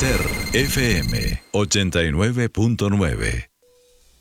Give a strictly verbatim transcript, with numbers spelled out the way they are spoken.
Ser F M ochenta y nueve punto nueve.